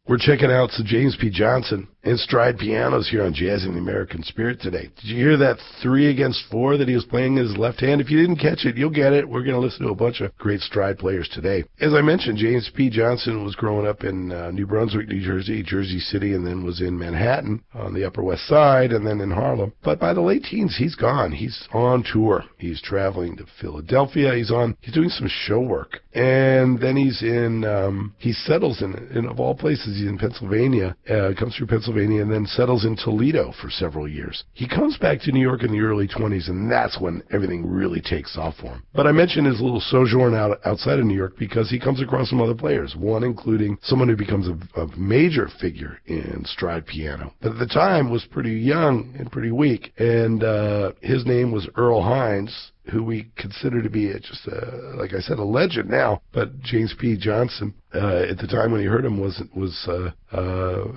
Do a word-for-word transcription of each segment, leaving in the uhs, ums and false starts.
We're checking out some James P. Johnson and Stride Pianos here on Jazz in the American Spirit today. Did you hear that three against four that he was playing in his left hand? If you didn't catch it, you'll get it. We're going to listen to a bunch of great stride players today. As I mentioned, James P. Johnson was growing up in uh, New Brunswick, New Jersey, Jersey City, and then was in Manhattan on the Upper West Side, and then in Harlem. But by the late teens, he's gone. He's on tour. He's traveling to Philadelphia. He's on. He's doing some show work, and then he's in. Um, he settles in, in of all places. He's in Pennsylvania. Uh, comes through Pennsylvania, and then settles in Toledo for several years. He comes back to New York in the early twenties, and that's when everything really takes off for him. But I mentioned his little sojourn out outside of New York because he comes across some other players, one including someone who becomes a, a major figure in stride piano, but at the time was pretty young and pretty weak, and uh, his name was Earl Hines, who we consider to be a, just, a, like I said, a legend now. But James P. Johnson, uh, at the time when he heard him, was was uh, uh,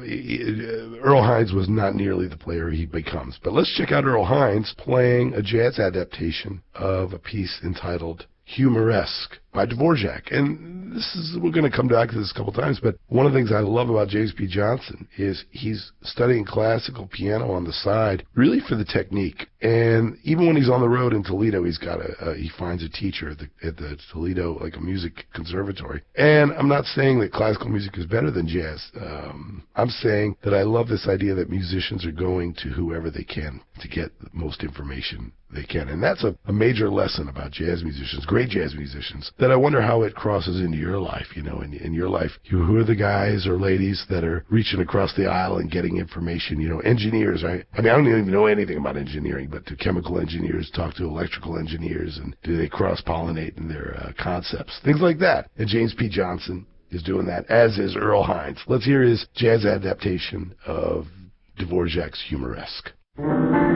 Earl Hines was not nearly the player he becomes. But let's check out Earl Hines playing a jazz adaptation of a piece entitled Humoresque by Dvorak. And this is, we're going to come back to this a couple times, but one of the things I love about James P. Johnson is he's studying classical piano on the side, really for the technique. And even when he's on the road in Toledo, he's got a, uh, he finds a teacher at the, at the Toledo, like a music conservatory. And I'm not saying that classical music is better than jazz. Um, I'm saying that I love this idea that musicians are going to whoever they can to get the most information they can. And that's a, a major lesson about jazz musicians, great jazz musicians, that I wonder how it crosses into your life. You know, in, in your life, you, who are the guys or ladies that are reaching across the aisle and getting information? You know, engineers, right? I mean, I don't even know anything about engineering, but do chemical engineers talk to electrical engineers, and do they cross-pollinate in their uh, concepts? Things like that. And James P. Johnson is doing that, as is Earl Hines. Let's hear his jazz adaptation of Dvorak's Humoresque.